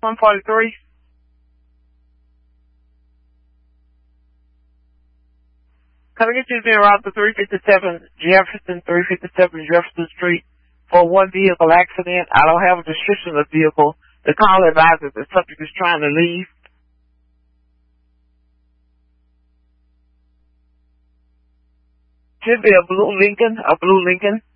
143. Can I get you to be around the 357 Jefferson Street for one vehicle accident? I don't have a description of the vehicle. The call advises the subject is trying to leave. Should be a blue Lincoln.